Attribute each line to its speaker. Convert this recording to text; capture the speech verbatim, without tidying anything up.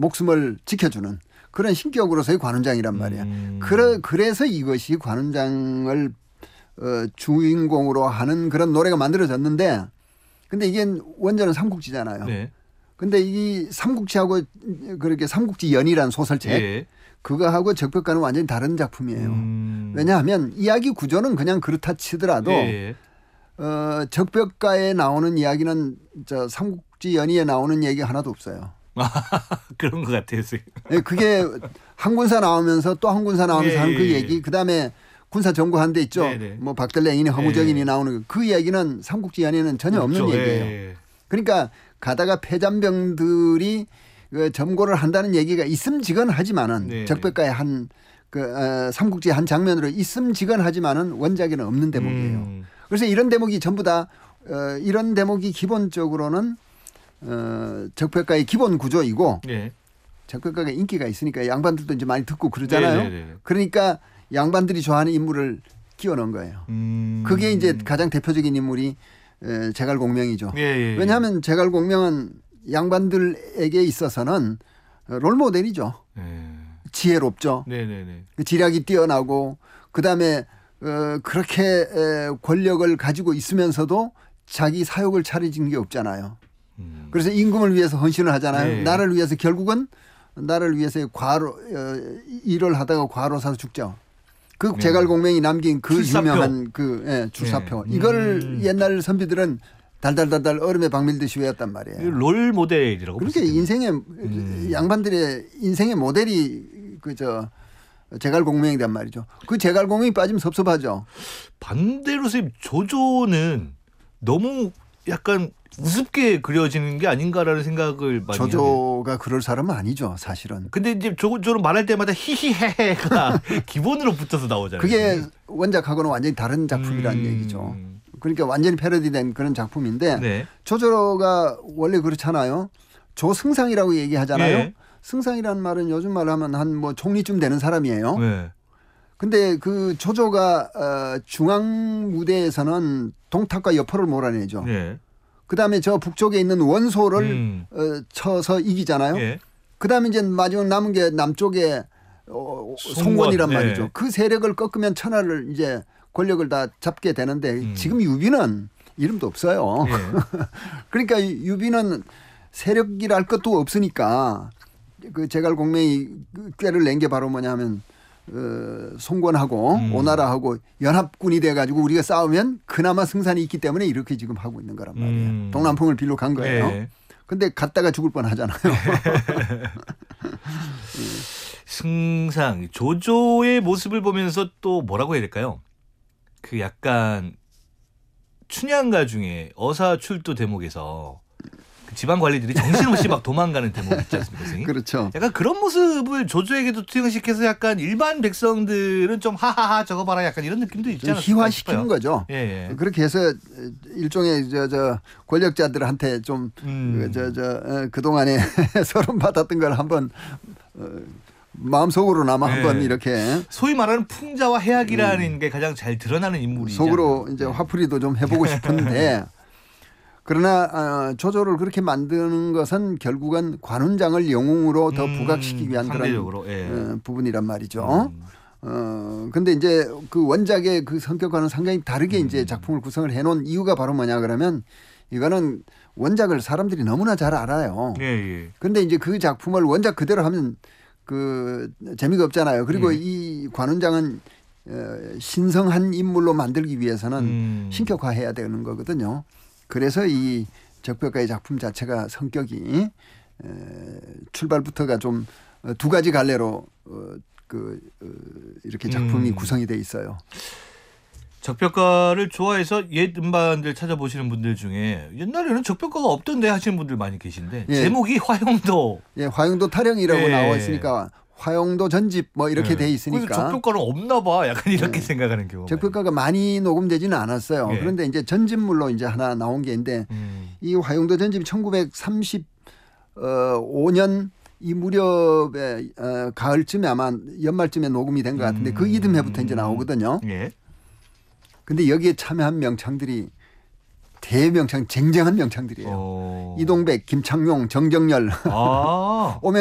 Speaker 1: 목숨을 지켜주는 그런 신격으로서의 관훈장이란 말이야.
Speaker 2: 음.
Speaker 1: 그래, 그래서 이것이 관훈장을 어, 주인공으로 하는 그런 노래가 만들어졌는데 근데 이게 원전은 삼국지잖아요.
Speaker 2: 네.
Speaker 1: 근데 이 삼국지하고 그렇게 삼국지 연이라는 소설책
Speaker 2: 예.
Speaker 1: 그거하고 적벽가는 완전히 다른 작품이에요.
Speaker 2: 음.
Speaker 1: 왜냐하면 이야기 구조는 그냥 그렇다 치더라도
Speaker 2: 예.
Speaker 1: 어, 적벽가에 나오는 이야기는 저 삼국지 연의에 나오는 얘기 하나도 없어요.
Speaker 2: 그런 것 같아요, 선생님.
Speaker 1: 예, 그게 한군사 나오면서 또 한군사 나오면서
Speaker 2: 예,
Speaker 1: 하는 그
Speaker 2: 예,
Speaker 1: 얘기 그다음에 군사 정구한 데 있죠.
Speaker 2: 네네.
Speaker 1: 뭐 박들레인이 허무적인이
Speaker 2: 예.
Speaker 1: 나오는 그 얘기는 삼국지 연의에는 전혀 없는
Speaker 2: 없죠.
Speaker 1: 얘기예요.
Speaker 2: 예.
Speaker 1: 그러니까 가다가 패잔병들이 그 점거를 한다는 얘기가 있음직언하지만은
Speaker 2: 네네.
Speaker 1: 적벽가의 한 그 어, 삼국지 한 장면으로 있음직언하지만은 원작에는 없는 대목이에요.
Speaker 2: 음.
Speaker 1: 그래서 이런 대목이 전부 다 어, 이런 대목이 기본적으로는 어, 적벽가의 기본 구조이고
Speaker 2: 예.
Speaker 1: 적벽가가 인기가 있으니까 양반들도 이제 많이 듣고 그러잖아요.
Speaker 2: 네네네.
Speaker 1: 그러니까 양반들이 좋아하는 인물을 끼워 넣은 거예요.
Speaker 2: 음.
Speaker 1: 그게 이제 가장 대표적인 인물이 에, 제갈공명이죠.
Speaker 2: 예, 예, 예.
Speaker 1: 왜냐하면 제갈공명은 양반들에게 있어서는 롤모델이죠.
Speaker 2: 예.
Speaker 1: 지혜롭죠.
Speaker 2: 네네네.
Speaker 1: 지략이 뛰어나고 그다음에 어, 그렇게 에, 권력을 가지고 있으면서도 자기 사욕을 차려진 게 없잖아요.
Speaker 2: 음.
Speaker 1: 그래서 임금을 위해서 헌신을 하잖아요.
Speaker 2: 네.
Speaker 1: 나를 위해서 결국은 나를 위해서 과로 어, 일을 하다가 과로사서 죽죠. 그
Speaker 2: 네.
Speaker 1: 제갈공명이 남긴 그
Speaker 2: 출사표.
Speaker 1: 유명한 그 예, 출사표.
Speaker 2: 네.
Speaker 1: 이걸
Speaker 2: 음.
Speaker 1: 옛날 선비들은 달달달달 얼음에 박밀듯이 외웠단 말이에요.
Speaker 2: 롤 모델이라고.
Speaker 1: 그렇게
Speaker 2: 보시면
Speaker 1: 인생의
Speaker 2: 음.
Speaker 1: 양반들의 인생의 모델이 그저 제갈공명이란 말이죠. 그 제갈공명이 빠지면 섭섭하죠.
Speaker 2: 반대로 선생님 조조는 너무 약간 우습게 그려지는 게 아닌가라는 생각을 많이 하네요.
Speaker 1: 조조가 그럴 사람은 아니죠, 사실은.
Speaker 2: 근데 이제 조조는 말할 때마다 히히헤헤가 기본으로 붙어서 나오잖아요.
Speaker 1: 그게 원작하고는 완전히 다른 작품이라는
Speaker 2: 음.
Speaker 1: 얘기죠. 그러니까 완전히 패러디된 그런 작품인데
Speaker 2: 네.
Speaker 1: 조조가 원래 그렇잖아요. 조승상이라고 얘기하잖아요.
Speaker 2: 네.
Speaker 1: 승상이라는 말은 요즘 말로 하면 한 뭐 총리쯤 되는 사람이에요.
Speaker 2: 네.
Speaker 1: 근데 그 조조가 어, 중앙 무대에서는 동탁과 여포를 몰아내죠.
Speaker 2: 네.
Speaker 1: 그다음에 저 북쪽에 있는 원소를
Speaker 2: 음.
Speaker 1: 어, 쳐서 이기잖아요.
Speaker 2: 예.
Speaker 1: 그다음에 이제 마지막 남은 게 남쪽에 어,
Speaker 2: 송권.
Speaker 1: 송권이란
Speaker 2: 네.
Speaker 1: 말이죠. 그 세력을 꺾으면 천하를 이제 권력을 다 잡게 되는데
Speaker 2: 음.
Speaker 1: 지금 유비는 이름도 없어요.
Speaker 2: 예.
Speaker 1: 그러니까 유비는 세력이랄 것도 없으니까 그 제갈공명이 꾀를 낸 게 바로 뭐냐면 어, 송권하고
Speaker 2: 음.
Speaker 1: 오나라하고 연합군이 돼가지고 우리가 싸우면 그나마 승산이 있기 때문에 이렇게 지금 하고 있는 거란 말이에요.
Speaker 2: 음.
Speaker 1: 동남풍을 빌로 간 거예요.
Speaker 2: 네.
Speaker 1: 근데 갔다가 죽을 뻔하잖아요.
Speaker 2: 승상 조조의 모습을 보면서 또 뭐라고 해야 될까요? 그 약간 춘향가 중에 어사출두 대목에서 그 지방 관리들이 정신없이 막 도망가는 대목 있지 않습니까, 선생님?
Speaker 1: 그렇죠.
Speaker 2: 약간 그런 모습을 조조에게도 투영시켜서 약간 일반 백성들은 좀 하하하 저거 봐라 약간 이런 느낌도 있지
Speaker 1: 좀
Speaker 2: 않을까
Speaker 1: 희화시키는
Speaker 2: 싶어요.
Speaker 1: 거죠.
Speaker 2: 예, 예.
Speaker 1: 그렇게 해서 일종의 저, 저 권력자들한테 좀
Speaker 2: 음.
Speaker 1: 저, 저, 어, 그동안에 서름 받았던 걸 한번 어, 마음속으로나마
Speaker 2: 네.
Speaker 1: 한번 이렇게
Speaker 2: 소위 말하는 풍자와 해악이라는 게 가장 잘 드러나는 인물이죠.
Speaker 1: 속으로 이제 화풀이도 좀 해보고 싶은데 그러나 어, 조조를 그렇게 만드는 것은 결국은 관훈장을 영웅으로 더
Speaker 2: 음,
Speaker 1: 부각시키기 위한
Speaker 2: 상대적으로,
Speaker 1: 그런
Speaker 2: 예.
Speaker 1: 어, 부분이란 말이죠.
Speaker 2: 음.
Speaker 1: 어 근데 이제 그 원작의 그 성격과는 상당히 다르게
Speaker 2: 음.
Speaker 1: 이제 작품을 구성을 해놓은 이유가 바로 뭐냐 그러면 이거는 원작을 사람들이 너무나 잘 알아요.
Speaker 2: 예, 예.
Speaker 1: 근데 이제 그 작품을 원작 그대로 하면 그 재미가 없잖아요. 그리고
Speaker 2: 예.
Speaker 1: 이 관훈장은 어, 신성한 인물로 만들기 위해서는
Speaker 2: 음.
Speaker 1: 신격화해야 되는 거거든요. 그래서 이 적벽가의 작품 자체가 성격이 에, 출발부터가 좀 두 가지 갈래로 어, 그 어, 이렇게 작품이
Speaker 2: 음.
Speaker 1: 구성이 돼 있어요.
Speaker 2: 적벽가를 좋아해서 옛 음반들 찾아보시는 분들 중에 옛날에는 적벽가가 없던데 하시는 분들 많이 계신데
Speaker 1: 예.
Speaker 2: 제목이 화영도.
Speaker 1: 예, 화영도 타령이라고
Speaker 2: 예.
Speaker 1: 나와 있으니까 화영도 전집 뭐 이렇게
Speaker 2: 예.
Speaker 1: 돼 있으니까
Speaker 2: 그래서 적벽가는 없나 봐. 약간 이렇게
Speaker 1: 예.
Speaker 2: 생각하는 경우가.
Speaker 1: 적벽가가 많이 녹음되지는 않았어요.
Speaker 2: 예.
Speaker 1: 그런데 이제 전집물로 이제 하나 나온 게 있는데
Speaker 2: 음.
Speaker 1: 이 화영도 전집이 천구백삼십오 년 이 무렵에 어, 가을쯤에 아마 연말쯤에 녹음이 된 것 같은데 그 이듬해부터 이제 나오거든요.
Speaker 2: 예.
Speaker 1: 근데 여기에 참여한 명창들이 대명창, 쟁쟁한 명창들이에요.
Speaker 2: 어.
Speaker 1: 이동백, 김창룡, 정정열
Speaker 2: 아.